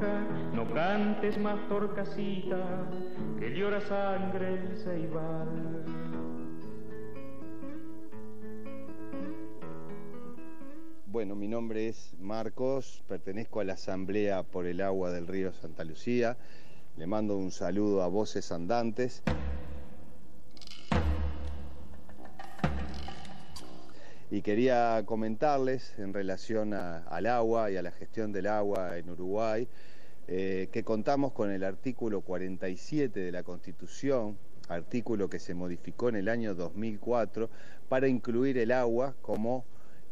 hija, no cantes más torcasita, que llora sangre el ceibal. Bueno, mi nombre es Marcos, pertenezco a la Asamblea por el Agua del Río Santa Lucía. Le mando un saludo a Voces Andantes. Y quería comentarles en relación al agua y a la gestión del agua en Uruguay, que contamos con el artículo 47 de la Constitución, artículo que se modificó en el año 2004 para incluir el agua como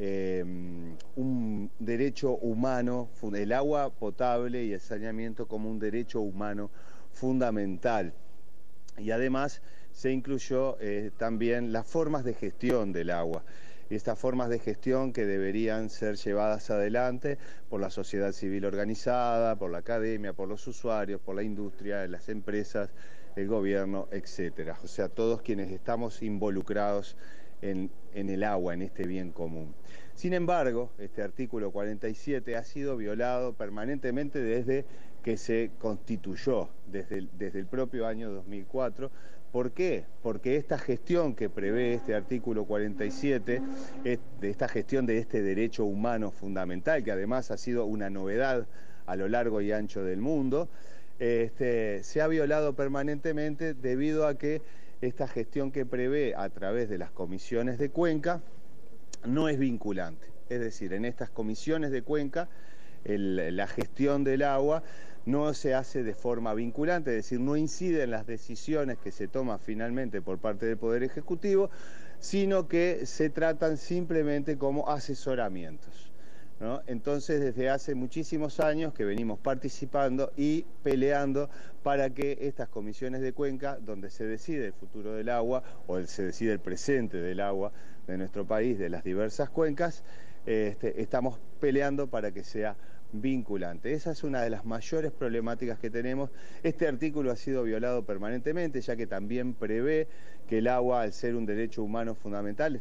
un derecho humano, el agua potable y el saneamiento como un derecho humano fundamental. Y además se incluyó también las formas de gestión del agua. Estas formas de gestión que deberían ser llevadas adelante por la sociedad civil organizada, por la academia, por los usuarios, por la industria, las empresas, el gobierno, etcétera. O sea, todos quienes estamos involucrados en el agua, en este bien común. Sin embargo, este artículo 47 ha sido violado permanentemente desde que se constituyó, desde el propio año 2004. ¿Por qué? Porque esta gestión que prevé este artículo 47, de esta gestión de este derecho humano fundamental, que además ha sido una novedad a lo largo y ancho del mundo, se ha violado permanentemente debido a que esta gestión que prevé a través de las comisiones de cuenca no es vinculante. Es decir, en estas comisiones de cuenca la gestión del agua no se hace de forma vinculante, es decir, no incide en las decisiones que se toman finalmente por parte del Poder Ejecutivo, sino que se tratan simplemente como asesoramientos, ¿no? Entonces, desde hace muchísimos años que venimos participando y peleando para que estas comisiones de cuenca, donde se decide el futuro del agua o se decide el presente del agua de nuestro país, de las diversas cuencas, estamos peleando para que sea vinculante. Esa es una de las mayores problemáticas que tenemos. Este artículo ha sido violado permanentemente, ya que también prevé que el agua, al ser un derecho humano fundamental,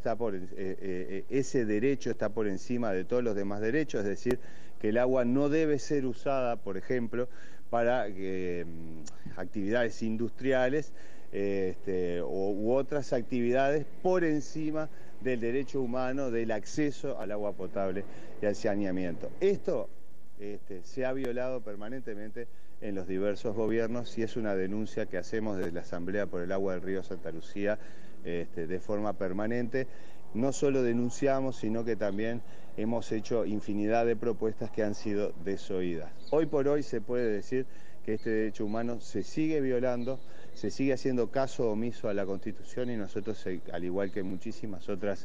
ese derecho está por encima de todos los demás derechos, es decir, que el agua no debe ser usada, por ejemplo, para actividades industriales u otras actividades por encima del derecho humano del acceso al agua potable y al saneamiento. Esto se ha violado permanentemente en los diversos gobiernos y es una denuncia que hacemos desde la Asamblea por el Agua del Río Santa Lucía de forma permanente. No solo denunciamos, sino que también hemos hecho infinidad de propuestas que han sido desoídas. Hoy por hoy se puede decir que este derecho humano se sigue violando, se sigue haciendo caso omiso a la Constitución y nosotros, al igual que muchísimas otras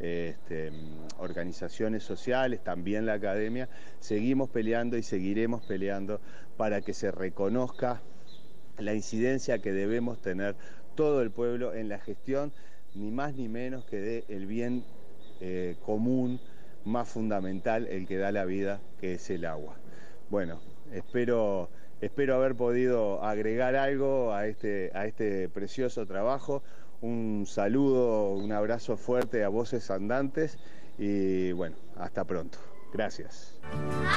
organizaciones sociales, también la academia, seguimos peleando y seguiremos peleando para que se reconozca la incidencia que debemos tener todo el pueblo en la gestión, ni más ni menos que del bien común más fundamental, el que da la vida, que es el agua. Bueno, espero haber podido agregar algo a este precioso trabajo. Un saludo, un abrazo fuerte a Voces Andantes y bueno, hasta pronto. Gracias.